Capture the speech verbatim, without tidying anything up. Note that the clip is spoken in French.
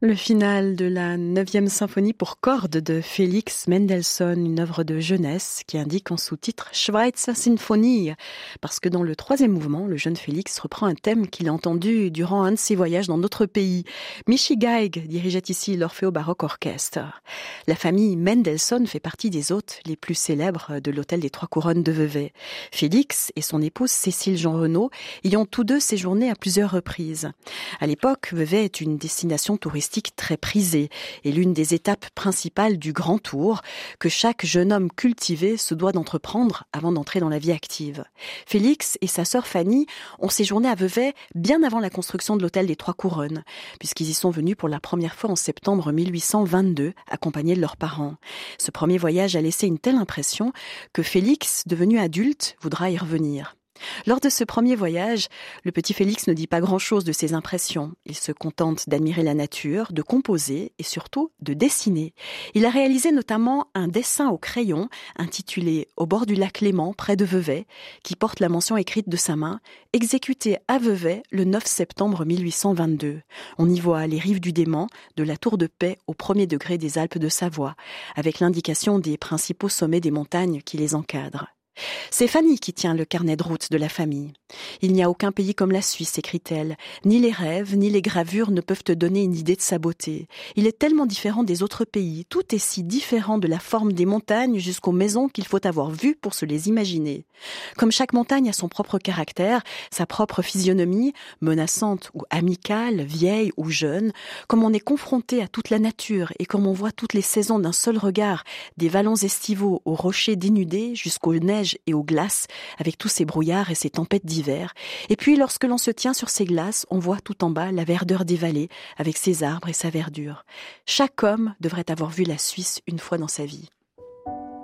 Le final de la neuvième symphonie pour cordes de Félix Mendelssohn, une œuvre de jeunesse qui indique en sous-titre Schweizer Sinfonie, parce que dans le troisième mouvement, le jeune Félix reprend un thème qu'il a entendu durant un de ses voyages dans d'autres pays. Michi Geig dirigeait ici l'Orfeo Baroque Orchestre. La famille Mendelssohn fait partie des hôtes les plus célèbres de l'hôtel des Trois Couronnes de Vevey. Félix et son épouse Cécile Jean Renaud y ont tous deux séjourné à plusieurs reprises. À l'époque, Vevey est une destination touristique très prisée et l'une des étapes principales du Grand Tour que chaque jeune homme cultivé se doit d'entreprendre avant d'entrer dans la vie active. Félix et sa sœur Fanny ont séjourné à Vevey bien avant la construction de l'hôtel des Trois Couronnes, puisqu'ils y sont venus pour la première fois en septembre mille huit cent vingt-deux, accompagnés de leurs parents. Ce premier voyage a laissé une telle impression que Félix, devenu adulte, voudra y revenir. Lors de ce premier voyage, le petit Félix ne dit pas grand-chose de ses impressions. Il se contente d'admirer la nature, de composer et surtout de dessiner. Il a réalisé notamment un dessin au crayon intitulé « Au bord du lac Léman, près de Vevey », qui porte la mention écrite de sa main, exécuté à Vevey le neuf septembre mille huit cent vingt-deux. On y voit les rives du Léman, de la Tour de Paix au premier degré des Alpes de Savoie, avec l'indication des principaux sommets des montagnes qui les encadrent. C'est Fanny qui tient le carnet de route de la famille. « Il n'y a aucun pays comme la Suisse », écrit-elle. « Ni les rêves, ni les gravures ne peuvent te donner une idée de sa beauté. Il est tellement différent des autres pays. Tout est si différent de la forme des montagnes jusqu'aux maisons qu'il faut avoir vu pour se les imaginer. Comme chaque montagne a son propre caractère, sa propre physionomie, menaçante ou amicale, vieille ou jeune, comme on est confronté à toute la nature et comme on voit toutes les saisons d'un seul regard, des vallons estivaux aux rochers dénudés jusqu'aux neiges et aux glaces, avec tous ces brouillards et ces tempêtes d'hiver. Et puis, lorsque l'on se tient sur ces glaces, on voit tout en bas la verdeur des vallées, avec ses arbres et sa verdure. Chaque homme devrait avoir vu la Suisse une fois dans sa vie. »